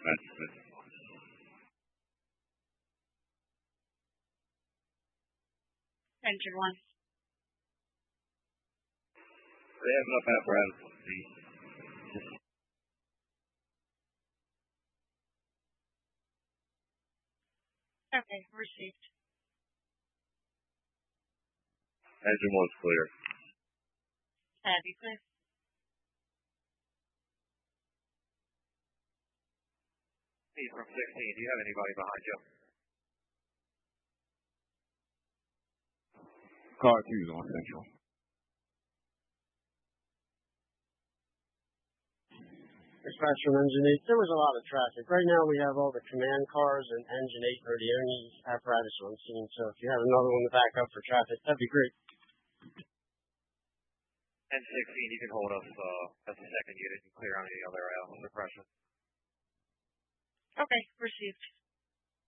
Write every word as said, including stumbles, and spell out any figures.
dispatch. Engine one. They have enough apparatus to see. Okay, received. Engine one's clear. Heavy, clear. Hey, from sixteen, do you have anybody behind you? Car two is on Central. Dispatch from Engine eight, there was a lot of traffic. Right now we have all the command cars and Engine eight are the only apparatus on scene, so if you have another one to back up for traffic, that'd be great. N sixteen, you can hold us uh, as a second unit and clear on any other uh, suppression. Okay, received.